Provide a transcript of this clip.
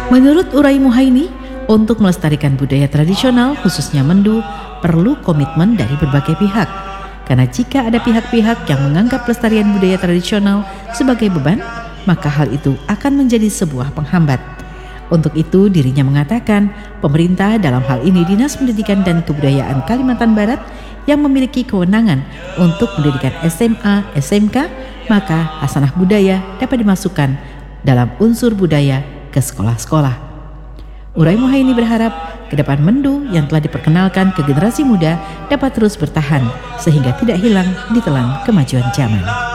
Menurut Urai Muhaini, untuk melestarikan budaya tradisional khususnya Mendu perlu komitmen dari berbagai pihak. Karena jika ada pihak-pihak yang menganggap pelestarian budaya tradisional sebagai beban, maka hal itu akan menjadi sebuah penghambat. Untuk itu dirinya mengatakan pemerintah, dalam hal ini Dinas Pendidikan dan Kebudayaan Kalimantan Barat, yang memiliki kewenangan untuk mendirikan SMA, SMK, maka hasanah budaya dapat dimasukkan dalam unsur budaya ke sekolah-sekolah. Urai Muhaini berharap ke depan Mendu yang telah diperkenalkan ke generasi muda dapat terus bertahan sehingga tidak hilang di telan kemajuan zaman.